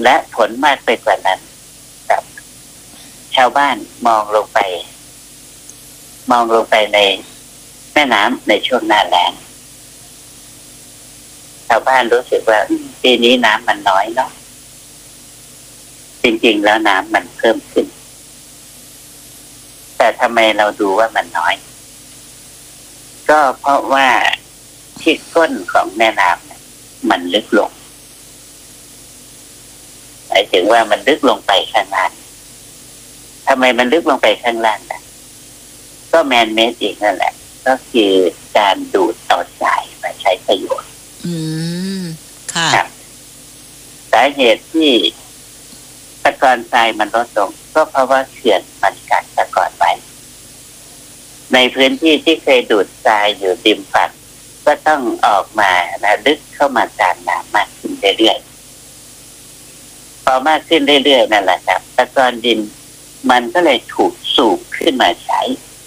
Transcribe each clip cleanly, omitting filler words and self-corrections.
และผลมากไปกว่านั้นครับชาวบ้านมองลงไปในแม่น้ำในช่วงหน้าแล้งชาวบ้านรู้สึกว่าปีนี้น้ำมันน้อยเนาะจริงๆแล้วน้ำมันเพิ่มขึ้นแต่ทำไมเราดูว่ามันน้อยก็เพราะว่าที่ก้นของแม่น้ำมันลึกลงหมายถึงว่ามันลึกลงไปข้างล่างทำไมมันลึกลงไปข้างล่างนะก็แมนเมดอีกนั่นแหละก็คือการดูดเอาทรายมาใช้ประโยชน์ค่ะสาเหตุที่ตะกอนทรายมันลดลงก็เพราะว่าเขื่อนมันกักตะกอนไว้ในพื้นที่ที่เคยดูดทรายอยู่ริมฝั่งก็ต้องออกมาลึกเข้ามาตามน้ำมากขึ้นเรื่อยๆพอมากขึ้นเรื่อยๆนั่นแหละครับตะกอนดินมันก็เลยถูกสูบขึ้นมาใช้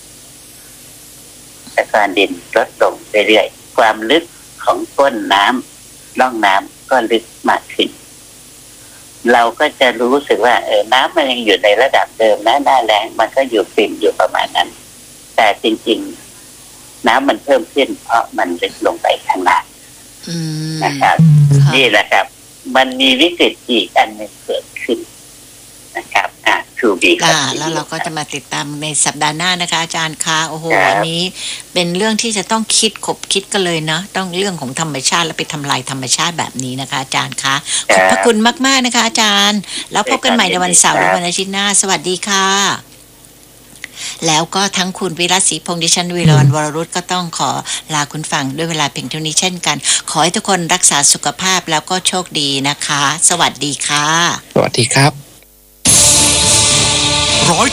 ตะกอนดินลดลงเรื่อยๆความลึกของก้นน้ำร่องน้ำก็ลึกมากขึ้นเราก็จะรู้สึกว่าน้ำมันยังอยู่ในระดับเดิมนะหน้าแล้งมันก็อยู่ปิ่มอยู่ประมาณนั้นแต่จริงๆน้ำมันเพิ่มขึ้นเพราะมันลึกลงไปข้างล่างนะครับนี่แหละครับมันมีวิกฤตอีกอันหนึ่งเกิดขึ้นนะครับทูบีแล้วเราก็จะมาติดตามในสัปดาห์หน้านะคะอาจารย์คะโอ้โหวันนี้เป็นเรื่องที่จะต้องคิดกันเลยเนาะต้องเรื่องของธรรมชาติและไปทำลายธรรมชาติแบบนี้นะคะอาจารย์คะขอบพระคุณมากๆนะคะอาจารย์แล้วพบกันใหม่ในวันเสาร์หรือวันอาทิตย์หน้าสวัสดีค่ะแล้วก็ทั้งคุณวิรัตศรีพงษ์ดิฉันวิรวรรณวรรุตก็ต้องขอลาคุณฟังด้วยเวลาเพียงเท่านี้เช่นกันขอให้ทุกคนรักษาสุขภาพแล้วก็โชคดีนะคะสวัสดีค่ะสวัสดีครับ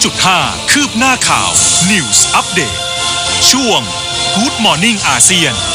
100.5 คืบหน้าข่าว News Update ช่วง Good Morning อาเซียน